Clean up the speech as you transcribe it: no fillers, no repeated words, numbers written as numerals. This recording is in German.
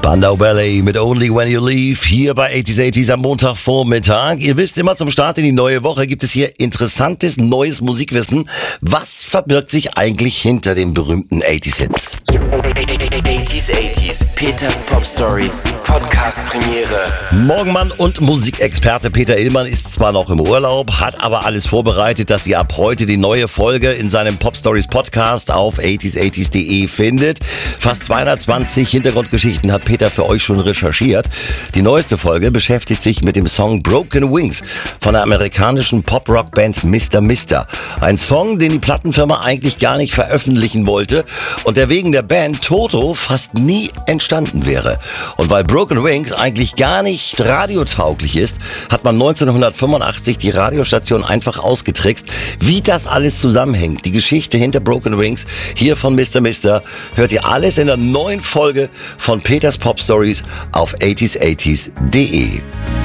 Spandau Ballet mit Only When You Leave hier bei 80s am Montagvormittag. Ihr wisst immer, zum Start in die neue Woche gibt es hier interessantes neues Musikwissen. Was verbirgt sich eigentlich hinter den berühmten 80s-Hits? 80s, Peters Pop Stories, Podcast Premiere. Morgenmann und Musikexperte Peter Illmann ist zwar noch im Urlaub, hat aber alles vorbereitet, dass ihr ab heute die neue Folge in seinem Pop Stories Podcast auf 80s.de findet. Fast 220 Hintergrundgeschichten hat Peter für euch schon recherchiert. Die neueste Folge beschäftigt sich mit dem Song Broken Wings von der amerikanischen Pop-Rock-Band Mr. Mister. Ein Song, den die Plattenfirma eigentlich gar nicht veröffentlichen wollte und der wegen der Band Toto fast nie entstanden wäre. Und weil Broken Wings eigentlich gar nicht radiotauglich ist, hat man 1985 die Radiostation einfach ausgetrickst. Wie das alles zusammenhängt, die Geschichte hinter Broken Wings, hier von Mr. Mister, hört ihr alles in der neuen Folge von Peters Pop Stories auf 80s80s.de.